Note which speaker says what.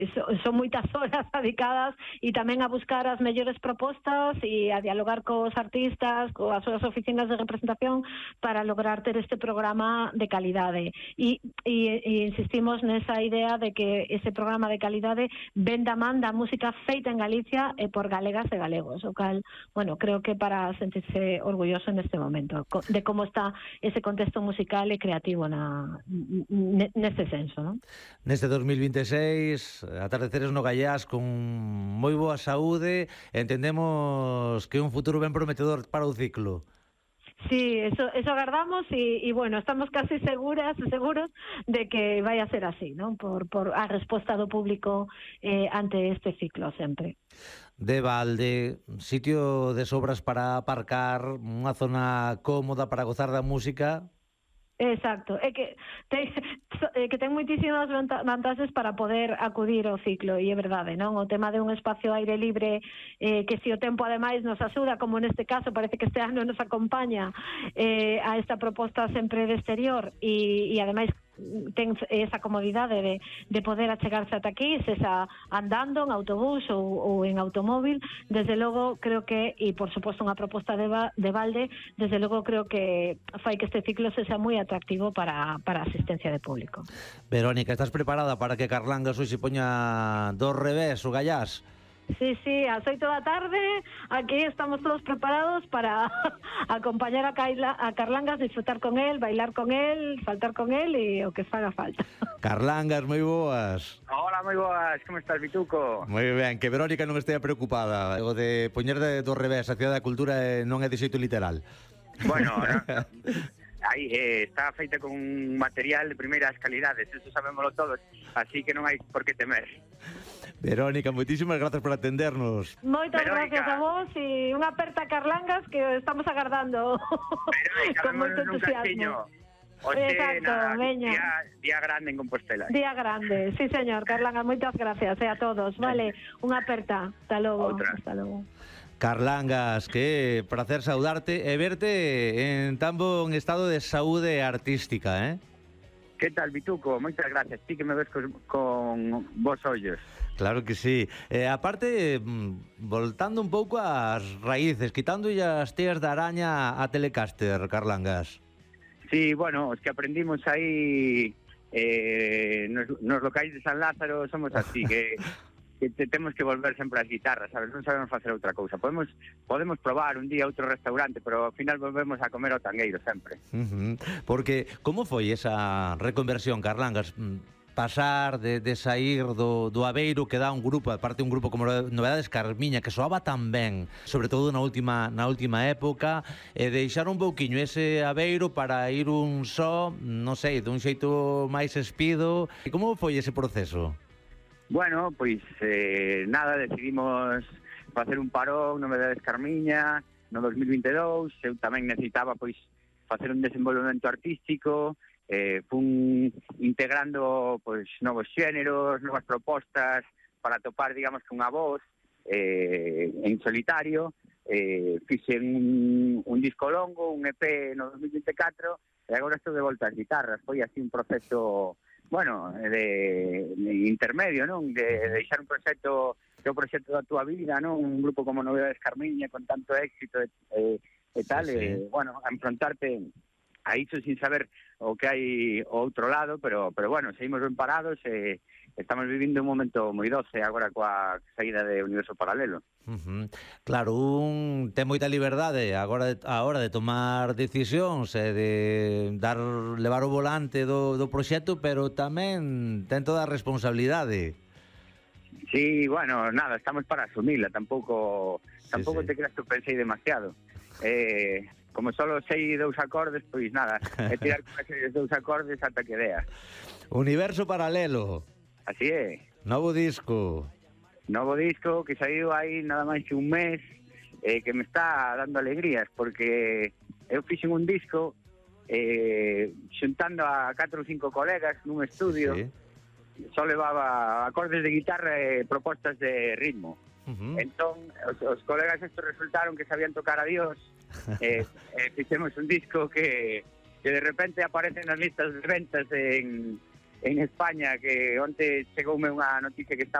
Speaker 1: son moitas horas dedicadas e tamén a buscar as mellores propostas e a dialogar cos artistas, coas súas oficinas de representación para lograr ter este programa de calidade e insistimos nesa idea de que ese programa de calidade ven da man da música feita en Galicia e por galegas e galegos, o cal, bueno, creo que para sentirse orgulloso neste momento de como está ese contexto musical e creativo neste senso, non?
Speaker 2: Neste 2026, atardeceres no Gaiás con moi boa saúde, entendemos que é un futuro ben prometedor para o ciclo.
Speaker 1: Sí, eso agardamos y bueno, estamos casi seguros de que vai a ser así, ¿no? Por a resposta do público ante este ciclo sempre.
Speaker 2: De balde, sitio de sobras para aparcar, unha zona cómoda para gozar da música.
Speaker 1: Exacto, é que ten moitísimas vantaxes para poder acudir ao ciclo, e é verdade, non? O tema de un espacio aire libre que se o tempo ademais nos axuda, como neste caso parece que este ano nos acompaña a esta proposta sempre de exterior e ademais ten esa comodidade de poder achegarse ata aquí, sesa andando en autobús ou en automóvil. Desde logo creo que, e por suposto unha proposta de balde, desde logo creo que fai que este ciclo sexa moi atractivo para a asistencia de público.
Speaker 2: Verónica, estás preparada para que Carlangas hoxe se poña do revés o Gaiás?
Speaker 1: Sí, ás 8 da tarde aquí estamos todos preparados para acompañar a Carlangas, disfrutar con él, bailar con él, saltar con él e o que faga falta.
Speaker 2: Carlangas, moi boas.
Speaker 3: Hola, moi boas, como estás, Vituco?
Speaker 2: Moi ben, que Verónica non estea preocupada. O de poñer do revés a Cidade da Cultura non é de xeito literal.
Speaker 3: Bueno, aí está feita con material de primeiras calidades, eso sabémoslo todos, así que non hai por que temer.
Speaker 2: Verónica, moitísimas grazas por atendernos.
Speaker 1: Moitas gracias a vos e unha aperta Carlangas que estamos agardando.
Speaker 3: Verónica,
Speaker 1: con moito entusiasmo. Exacto, veña.
Speaker 3: Día grande en Compostela.
Speaker 1: Día grande, sí señor, Carlangas, moitas gracias a todos, vale, unha aperta. Hasta logo. Hasta logo.
Speaker 2: Carlangas, que prazer saudarte e verte en tan bon estado de saúde artística, eh?
Speaker 3: Que tal, Vituco? Moitas gracias. Ti que me ves con vos ollos.
Speaker 2: Claro que sí. Aparte, voltando un pouco ás raíces, quitando as teas da araña a Telecaster, Carlangas.
Speaker 3: Sí, bueno, os que aprendimos aí nos locais de San Lázaro somos así, que temos que volver sempre ás guitarras, sabes? Non sabemos facer outra cousa. Podemos probar un día outro restaurante, pero ao final volvemos a comer ao tangueiro sempre.
Speaker 2: Porque, como foi esa reconversión, Carlangas? Pasar de sair do Aveiro, que dá un grupo, aparte un grupo como Novedades Carmiña, que soaba tan ben, sobre todo na última época, e deixar un pouquiño ese Aveiro para ir un só, non sei, dun xeito máis espido. E como foi ese proceso?
Speaker 3: Bueno, pois nada, decidimos facer un parón, Novedades Carmiña, no 2022, eu tamén necesitaba pois facer un desenvolvemento artístico, fun integrando pois novos xéneros, novas propostas para topar, digamos, que unha voz en solitario. Fixen un disco longo, un EP no 2024 e agora estou de volta ás guitarras. Foi así un proceso, bueno, de intermedio, non? De deixar un proxecto que é o proxecto da túa vida, non? Un grupo como Novedades Carmiña con tanto éxito e tal, sí. Bueno, a enfrontarte a iso sin saber o que hai ao outro lado, pero bueno, seguimos ben parados e estamos vivindo un momento moi doce agora coa saída de Universo Paralelo.
Speaker 2: Claro, un ten moita liberdade agora a hora de tomar decisións e de levar o volante do proxecto, pero tamén ten toda a responsabilidade.
Speaker 3: Sí, bueno, nada, estamos para asumila, tampouco te creas que pensei demasiado. Como solo sei 2 acordes, pois nada, é tirar con esos 2 acordes ata que dea.
Speaker 2: Universo Paralelo.
Speaker 3: Así é.
Speaker 2: Novo disco
Speaker 3: que saiu aí nada máis que un mes, que me está dando alegrías, porque eu fixen un disco xuntando a 4 ou 5 colegas nun estudio, sí. Só levaba acordes de guitarra e propostas de ritmo. Entón, os colegas estos resultaron que sabían tocar a Dios. Fixemos un disco que de repente aparece nas listas de ventas en en España, que onte chegoume unha noticia que está